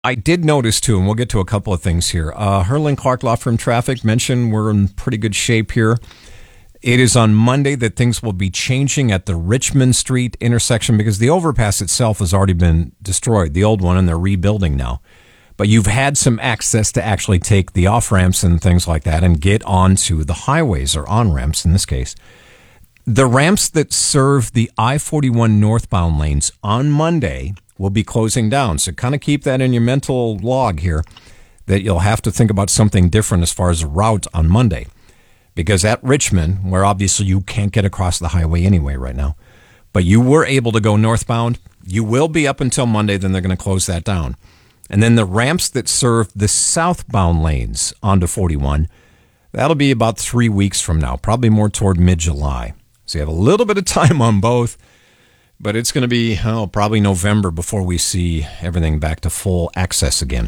I did notice, too, and we'll get to a couple of things here. Herlin Clark Law Firm Traffic mentioned we're in pretty good shape here. It is on Monday that things will be changing at the Richmond Street intersection because the overpass itself has already been destroyed, the old one, and they're rebuilding now. But you've had some access to actually take the off-ramps and things like that and get onto the highways, or on-ramps in this case. The ramps that serve the I-41 northbound lanes on Monday will be closing down. So kind of keep that in your mental log here, that you'll have to think about something different as far as a route on Monday. Because at Richmond, where obviously you can't get across the highway anyway right now, but you were able to go northbound, you will be up until Monday, then they're going to close that down. And then the ramps that serve the southbound lanes onto 41, that'll be about 3 weeks from now, probably more toward mid-July. So you have a little bit of time on both, but it's going to be probably November before we see everything back to full access again.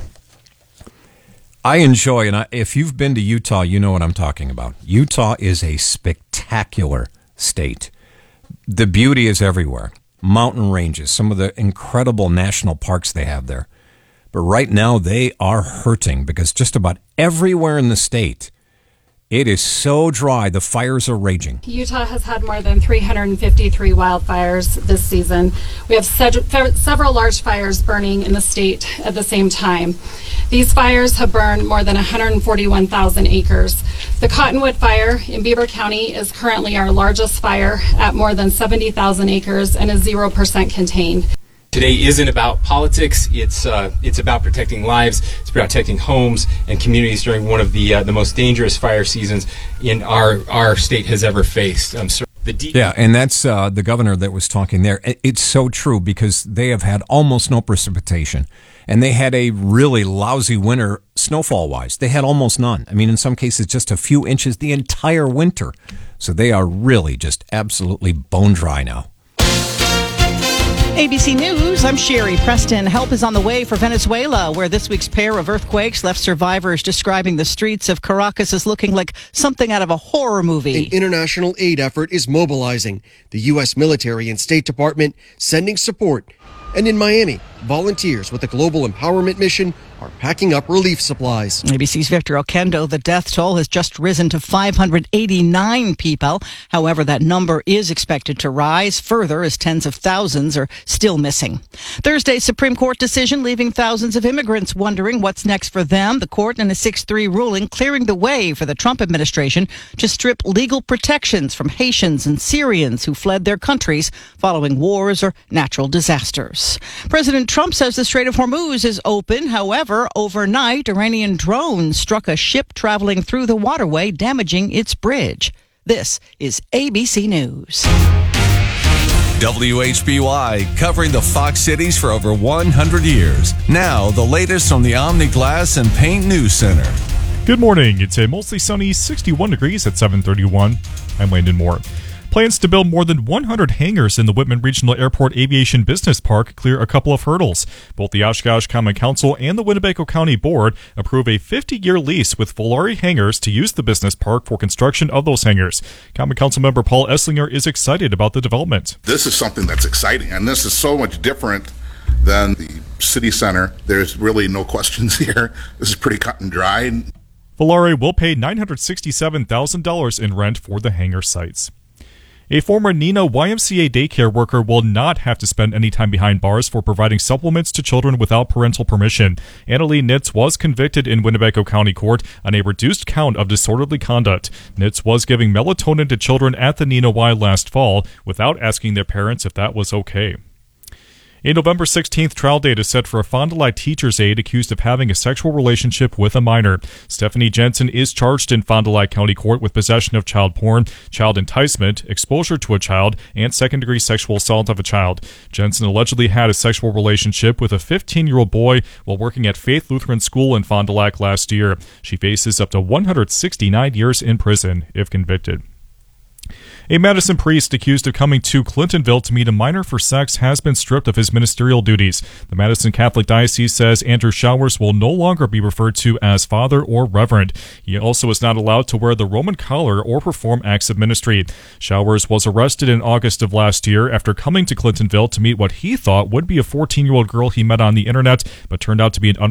I enjoy, and if you've been to Utah, you know what I'm talking about. Utah is a spectacular state. The beauty is everywhere. Mountain ranges, some of the incredible national parks they have there. But right now they are hurting because just about everywhere in the state, it is so dry, the fires are raging. Utah has had more than 353 wildfires this season. We have several large fires burning in the state at the same time. These fires have burned more than 141,000 acres. The Cottonwood Fire in Beaver County is currently our largest fire at more than 70,000 acres and is 0% contained. Today isn't about politics. It's about protecting lives. It's about protecting homes and communities during one of the most dangerous fire seasons in our state has ever faced. Yeah, and that's the governor that was talking there. It's so true because they have had almost no precipitation, and they had a really lousy winter snowfall-wise. They had almost none. I mean, in some cases, just a few inches the entire winter. So they are really just absolutely bone dry now. ABC News, I'm Sherry Preston. Help is on the way for Venezuela, where this week's pair of earthquakes left survivors describing the streets of Caracas as looking like something out of a horror movie. An international aid effort is mobilizing. The U.S. military and State Department sending support. And in Miami, volunteers with the Global Empowerment Mission are packing up relief supplies. ABC's Victor Oquendo, the death toll has just risen to 589 people. However, that number is expected to rise further as tens of thousands are still missing. Thursday's Supreme Court decision leaving thousands of immigrants wondering what's next for them. The court in a 6-3 ruling clearing the way for the Trump administration to strip legal protections from Haitians and Syrians who fled their countries following wars or natural disasters. President Trump says the Strait of Hormuz is open. However, overnight, Iranian drones struck a ship traveling through the waterway, damaging its bridge. This is ABC News. WHBY, covering the Fox cities for over 100 years. Now, the latest from the Omni Glass and Paint News Center. Good morning. It's a mostly sunny 61 degrees at 7:31. I'm Landon Moore. Plans to build more than 100 hangars in the Whitman Regional Airport Aviation Business Park clear a couple of hurdles. Both the Oshkosh Common Council and the Winnebago County Board approve a 50-year lease with Volare Hangars to use the business park for construction of those hangars. Common Council member Paul Esslinger is excited about the development. This is something that's exciting, and this is so much different than the city center. There's really no questions here. This is pretty cut and dry. Volare will pay $967,000 in rent for the hangar sites. A former Neenah YMCA daycare worker will not have to spend any time behind bars for providing supplements to children without parental permission. Annalie Nitz was convicted in Winnebago County Court on a reduced count of disorderly conduct. Nitz was giving melatonin to children at the Neenah Y last fall without asking their parents if that was okay. A November 16th trial date is set for a Fond du Lac teacher's aide accused of having a sexual relationship with a minor. Stephanie Jensen is charged in Fond du Lac County Court with possession of child porn, child enticement, exposure to a child, and second-degree sexual assault of a child. Jensen allegedly had a sexual relationship with a 15-year-old boy while working at Faith Lutheran School in Fond du Lac last year. She faces up to 169 years in prison if convicted. A Madison priest accused of coming to Clintonville to meet a minor for sex has been stripped of his ministerial duties. The Madison Catholic Diocese says Andrew Showers will no longer be referred to as father or reverend. He also is not allowed to wear the Roman collar or perform acts of ministry. Showers was arrested in August of last year after coming to Clintonville to meet what he thought would be a 14-year-old girl he met on the internet, but turned out to be an